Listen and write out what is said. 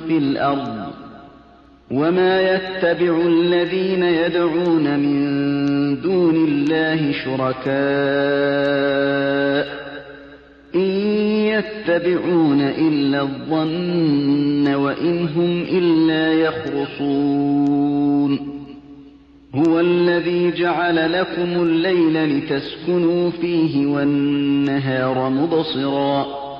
في الأرض وما يتبع الذين يدعون من دون الله شركاء إن يتبعون إلا الظن وإن هم إلا يخرصون هو الذي جعل لكم الليل لتسكنوا فيه والنهار مبصرا